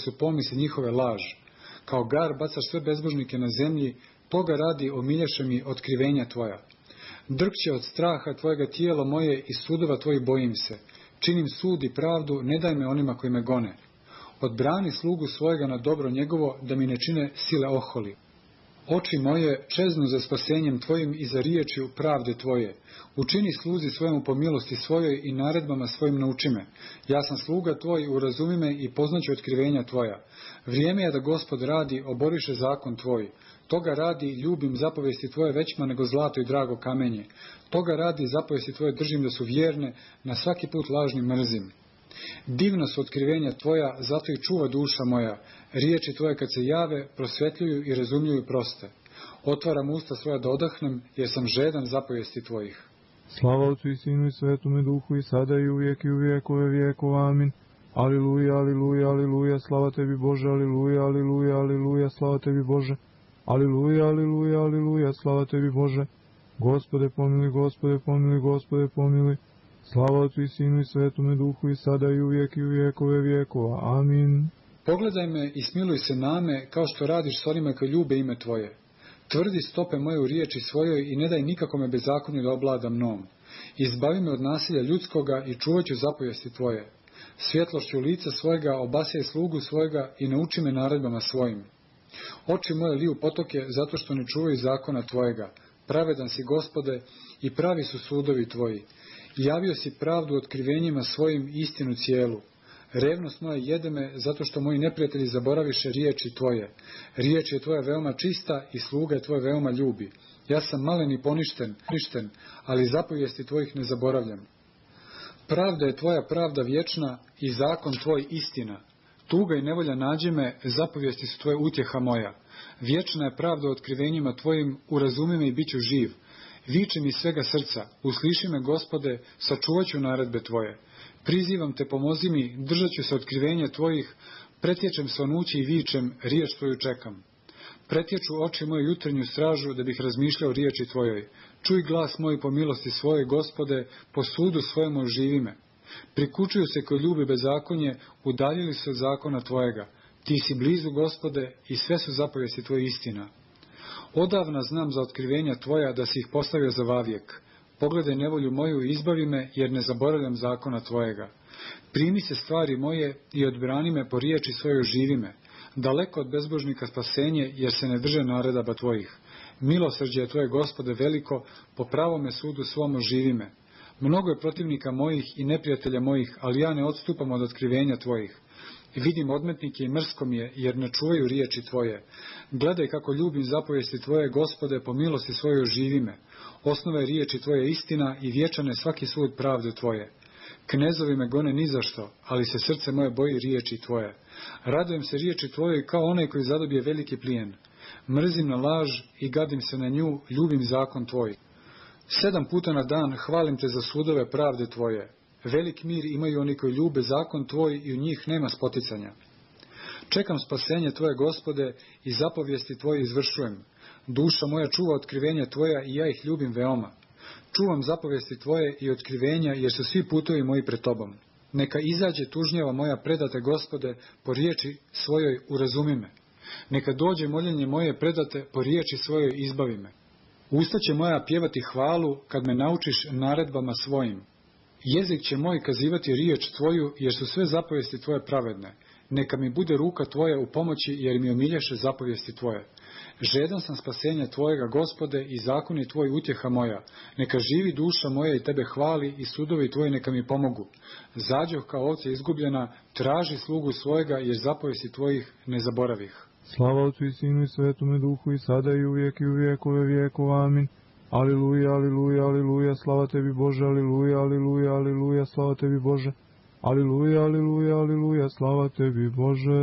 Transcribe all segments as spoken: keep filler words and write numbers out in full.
su pomisli njihove laž. Kao gar bacaš sve bezbožnike na zemlji, toga radi omiljaše mi otkrivenja tvoja. Drkće od straha tvojega tijelo moje i sudova tvojih bojim se. Činim sud i pravdu, ne daj me onima koji me gone. Odbrani slugu svojega na dobro njegovo, da mi ne čine sile oholi. Oči moje čeznu za spasenjem tvojim i za riječju pravde tvoje. Učini sluzi svojemu po milosti svojoj i naredbama svojim nauči me. Ja sam sluga tvoj, urazumi me i poznaću otkrivenja tvoja. Vrijeme je da Gospod radi, oboriše zakon tvoj. Toga radi, ljubim zapovesti tvoje većma nego zlato i drago kamenje. Toga radi, zapovesti tvoje držim da su vjerne, na svaki put lažni mrzim. Divna su otkrivenja tvoja, zato i čuva duša moja. Riječi tvoje kad se jave, prosvetljuju i razumljuju proste. Otvaram usta svoja da odahnem, jer sam žedan zapovesti tvojih. Slava Otcu i Sinu i Svetome Duhu i sada i uvijek i u vijekove vijekova. Amin. Aliluja, aliluja, aliluja, slava tebi Bože, aliluja, aliluja, aliluja, slava tebi Bože. Aliluja, aliluja, aliluja, slava tebi Bože. Gospode pomiluj, Gospode pomiluj, Gospode pomiluj. Slava Otcu i Sinu i Svetome Duhu i sada i uvijek i u vijekove vijekova. Amin. Pogledaj me i smiluj se name, kao što radiš s onima koji ljube ime tvoje. Tvrdi stope moje u riječi svojoj i ne daj nikakome bezakonju da oblada mnom. Izbavi me od nasilja ljudskoga i čuvat ću zapovesti tvoje. Svjetlošću lica svojega obasjaj slugu svojega i nauči me naredbama svojim. Oči moje liju potoke zato što ne čuvaju zakona tvojega. Pravedan si, Gospode, i pravi su sudovi tvoji. Javio si pravdu otkrivenjima svojim, istinu cijelu. Revnost moja jede me zato što moji neprijatelji zaboraviše riječi tvoje. Riječ je tvoja veoma čista i sluga je tvoje veoma ljubi. Ja sam malen i poništen, poništen, ali zapovijesti tvojih ne zaboravljam. Pravda je tvoja pravda vječna i zakon tvoj istina. Tuga i nevolja nađe me, zapovijesti su tvoje utjeha moja. Vječna je pravda otkrivenjima tvojim, urazumi me i bit ću živ. Viči mi svega srca, usliši me, Gospode, sačuvat ću naredbe tvoje. Prizivam te, pomozi mi, držat ću se otkrivenja tvojih, pretječem svanući i vičem, riječ tvoju čekam. Pretječu oči moje jutarnju stražu, da bih razmišljao riječi tvojoj. Čuj glas moj po milosti svoje, Gospode, po sudu svojemu živi me. Prikučuju se koji ljubi bezakonje, udaljili se od zakona tvojega. Ti si blizu, Gospode, i sve su zapovesti tvoje istina. Odavna znam za otkrivenja tvoja, da si ih postavio za vavijek. Pogledaj nevolju moju i izbavi me, jer ne zaboravljam zakona tvojega. Primi se stvari moje i odbrani me po riječi svojoj živi me. Daleko od bezbožnika spasenje, jer se ne drže naredaba tvojih. Milosrđe je tvoje, Gospode, veliko, po pravome sudu svomu živi me. Mnogo je protivnika mojih i neprijatelja mojih, ali ja ne odstupam od otkrivenja tvojih. Vidim odmetnike i mrsko mi je, jer ne čuvaju riječi tvoje. Gledaj kako ljubim zapovesti tvoje, Gospode, po milosti svojoj živi me. Osnova je riječi tvoje istina i vječan je svaki sud pravde tvoje. Knezovi me gone ni zašto, ali se srce moje boji riječi tvoje. Radujem se riječi tvojoj kao onaj koji zadobije veliki plijen. Mrzim na laž i gadim se na nju, ljubim zakon tvoj. Sedam puta na dan hvalim te za sudove pravde tvoje. Velik mir imaju oni koji ljube zakon tvoj i u njih nema spoticanja. Čekam spasenje tvoje, Gospode, i zapovijesti tvoje izvršujem. Duša moja čuva otkrivenja tvoja i ja ih ljubim veoma. Čuvam zapovijesti tvoje i otkrivenja, jer su svi putovi moji pred tobom. Neka izađe tužnjava moja predate, Gospode, po riječi svojoj urazumi me. Neka dođe moljenje moje predate, po riječi svojoj izbavi me. Usta će moja pjevati hvalu kad me naučiš naredbama svojim. Jezik će moj kazivati riječ tvoju, jer su sve zapovijesti tvoje pravedne. Neka mi bude ruka tvoja u pomoći, jer mi omilješe zapovijesti tvoje. Žedan sam spasenja tvojega, Gospode, i zakon je tvoj utjeha moja. Neka živi duša moja i tebe hvali i sudovi tvoji neka mi pomogu. Zađoh kao ovce izgubljena, traži slugu svojega, jer zapovijesti tvojih ne zaboravih. Slava Otcu i Sinu i Svetome Duhu i sada i uvijek i u vijekove vijekova. Amin. Aliluja, aliluja, aliluja, slava tebi Bože, aliluja, aliluja, aliluja, slava tebi Bože. Aliluja, aliluja, aliluja, slava tebi Bože.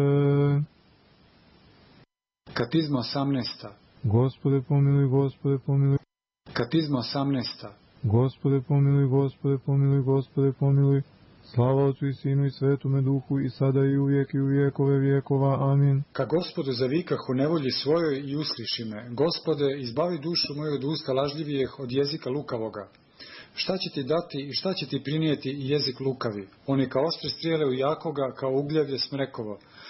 Katizma osamnaesta. Gospode pomiluj, Gospode pomiluj. Katizma osamnaesta. Gospode pomiluj, Gospode pomiluj, Gospode pomiluj. Slava Otcu i Sinu i Svetome Duhu i sada i uvijek i u vijekove vijekova. Amin. Ka Gospodu zavikah u nevolji svojoj i usliši me. Gospode, izbavi dušu moju od usta lažljivijeh, od jezika lukavoga. Šta će ti dati i šta će ti prinijeti jezik lukavi? On je kao oštre strijele u jakoga, kao ugljevlje smrekovo.